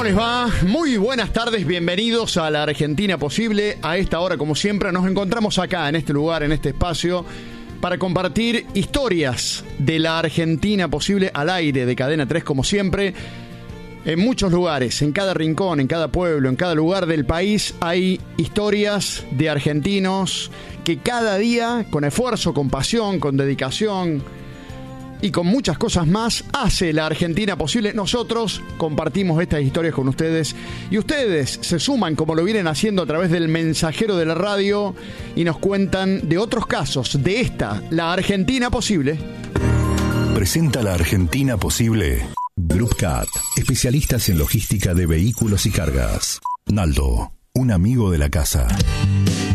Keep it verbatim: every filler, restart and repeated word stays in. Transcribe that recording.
les va? Muy buenas tardes, bienvenidos a La Argentina Posible. A esta hora, como siempre, nos encontramos acá, en este lugar, en este espacio, para compartir historias de la Argentina Posible al aire de Cadena tres, como siempre. En muchos lugares, en cada rincón, en cada pueblo, en cada lugar del país, hay historias de argentinos que cada día, con esfuerzo, con pasión, con dedicación y con muchas cosas más, hace la Argentina posible. Nosotros compartimos estas historias con ustedes y ustedes se suman, como lo vienen haciendo a través del mensajero de la radio, y nos cuentan de otros casos de esta, la Argentina Posible. Presenta La Argentina Posible Groupcat, especialistas en logística de vehículos y cargas. Naldo, un amigo de la casa.